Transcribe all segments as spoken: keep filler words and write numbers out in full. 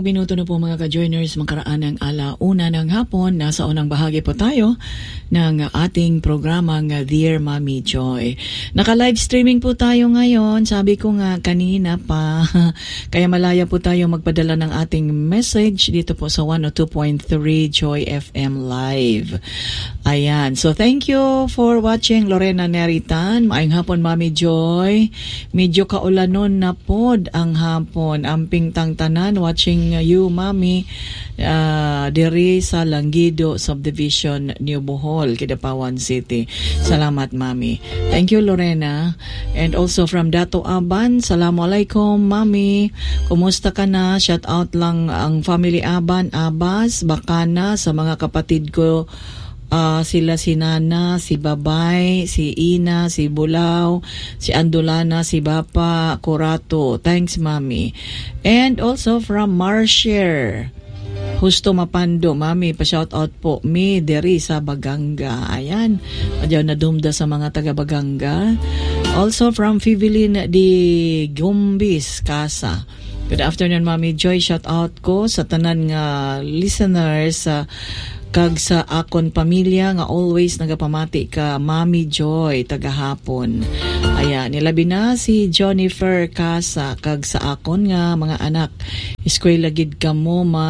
minuto na po mga ka-joiners, makaraan ng alauna ng hapon. Nasa unang bahagi po tayo ng ating programang Dear Mommy Joy. Naka-live streaming po tayo ngayon. Sabi ko nga kanina pa, kaya malaya po tayo magpadala ng ating message dito po sa one oh two point three Joy F M Live. Ayan. So thank you for watching, Lorena Neritan. Maayong hapon, Mommy Joy. Medyo kaulanon na pod ang hapon. Amping tangtanan watching you, Mommy, uh, diri sa Langido Subdivision, New Bohol, Kidapawan City. Salamat, Mommy. Thank you, Lorena. And also from Dato Aban, Assalamualaikum, Mommy. Kumusta ka na? Shout out lang ang family Aban, Abas, Bakana, sa mga kapatid ko. Uh, sila si Nana, si Babay, si Ina, si Bulaw, si Andolana, si Bapa, Curato. Thanks, Mommy. And also from Marshare, Husto Mapando, Mami, pa-shout out po mi deri sa Baganga. Ayan, madyaw na dumda sa mga taga Baganga. Also from Fivilin di Gumbis, Casa. Good afternoon, Mami Joy. Shout out ko sa tanan nga listeners sa uh, kag sa akon pamilya nga always nagapamati ka, Mommy Joy, tagahapon. Ayan, nilabi na si Jennifer Casa, kag sa akon nga mga anak. Eskwela gid kamo ma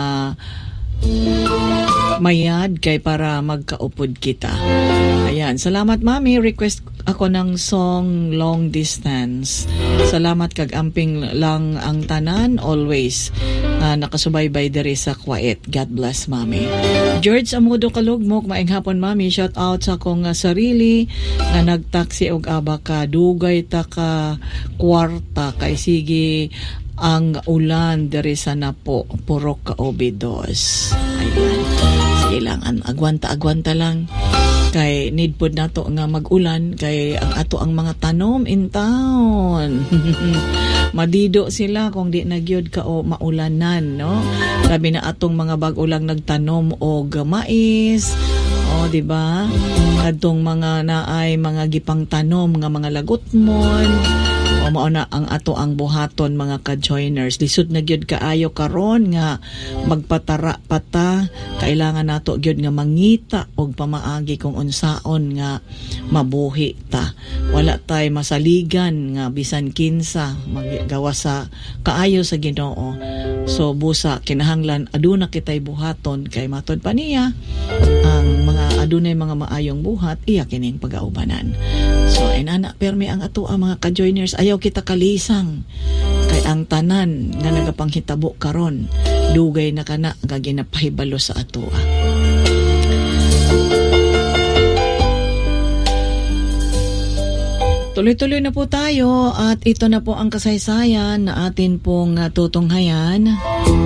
mayad kay para magkaupod kita. Ayan, salamat, Mami. Request ako ng song Long Distance. Salamat kag amping lang ang tanan always. Uh, nakasubaybay diri sa quiet. God bless, Mami. George Amudo Kalugmok, maing hapon, Mami. Shout out sa akong uh, sarili nga nagtaksi og abaka. Dugay ta ka kwarta kay sige ang ulan diri sa Napo, Purok ka Obidos. Ayan. Sige lang, agwanta-agwanta lang. Kay need pod nato nga mag-ulan kay ang ato ang mga tanom in town. Madido sila kung di nagyod ka o maulanan, no? Labi na atong mga bag-ulang nagtanom og mais, o di ba? Adtong mga naay mga gipang tanom nga mga lagutmon. O mao na ang ato ang buhaton, mga ka-joiners. Lisod na gyud kaayo karon nga magpatara pata. Kailangan nato gyud nga mangita og pamaagi kung unsaon nga mabuhi ta. Wala tay masaligan nga bisan kinsa maggawa sa kaayo sa Ginoo. So busa kinahanglan aduna kitay buhaton kay matod pa niya ang mga adunay mga maayong buhat iya kining pag-aubanan. So inana permi ang ato ang mga ka-joiners, ayaw kita kalisang kay ang tanan nga nagapanghitabo karon dugay na kana nga ginapahibalo sa ato. Tuloy-tuloy na po tayo at ito na po ang kasaysayan na atin pong uh, tutunghayan.